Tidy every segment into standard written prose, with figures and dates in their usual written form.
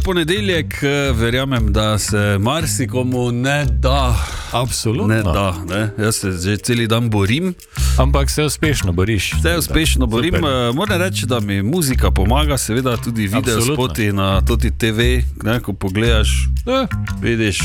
ponedeljek, verjamem, da se marsikomu ne da. Absolutno. Ne da, ne? Jaz se že celi dan borim. Ampak se uspešno boriš. Se uspešno borim. Moram reči, da mi muzika pomaga, seveda tudi video spoti na Toti TV, ne, ko pogledaš, vidiš.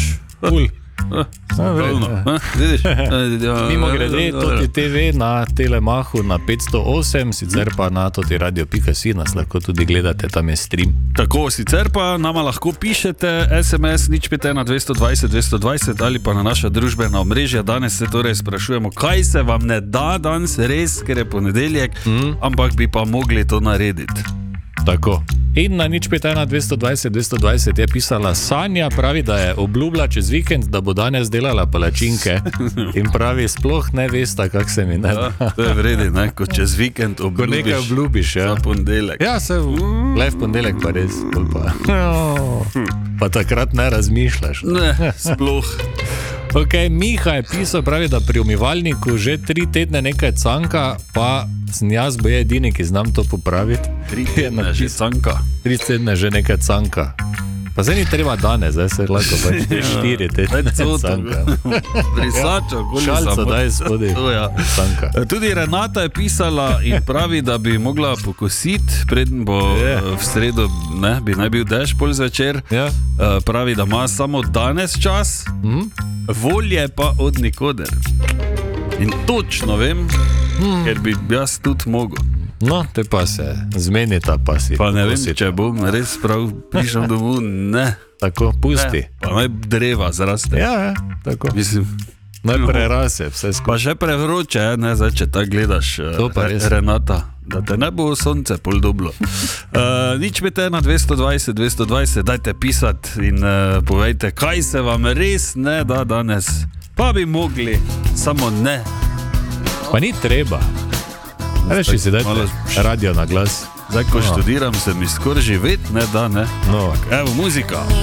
Vidiš? Mimo grede, Toti TV na Telemahu na 508, sicer pa na Toti radio.si nas lahko tudi gledate, tam je stream. Tako, sicer pa nama lahko pišete SMS 051 220 220 ali pa na naša družbena omrežja. Danes se torej sprašujemo, kaj se vam ne da danes res, ker je ponedeljek, ampak bi pa mogli to narediti. Tako. In na 051 220 220 je pisala Sanja, pravi, da je obljubila čez vikend, da bo danes delala palačinke in pravi, sploh ne vesta, kak se mi ne da. Ja, to je vredi, ne? Ko čez vikend obljubiš. Ko nekaj obljubiš, ja. Za ponedeljek. Ja, se le v ponedeljek pa res. Pa takrat ne razmišljaš. Ne, sploh. Ok, Miha je pisal, pravi, da pri umivalniku že 3 tedne nekaj canka, pa sem jaz bo edini, ki znam to popraviti. 3 tedne že canka. 3 tedne že nekaj canka. Pa zdaj ni treba danes, zdaj se lahko pa 4 tedne canka. Prisačo, šalco daj spodi canka. Tudi Renata je pisala in pravi, da bi mogla pokositi, preden bo v sredo, ne, bi naj bil dež pol zvečer. Pravi, da ima samo danes čas, volje pa od nikoder. In točno vem, ker bi jaz tudi mogel. No, te pa se zmenita, pa si. Pa ne vem, če bom res prav prišel domov, ne. Tako, pusti. Ne, pa naj dreva zraste. Ja, tako. Mislim, naj prerase vse skupaj. Pa še prevroče, ne, zdaj, če tako gledaš, Renata, da te ne bo sonce pol doblo. Nič me te na 220, 220, dajte pisati in povejte, kaj se vam res ne da danes. Pa bi mogli, samo ne. Pa ni treba. Reči si, dajte radio na glas. Zdaj, ko študiram, se mi skoraj živeti ne da, ne. No. Evo, muzika.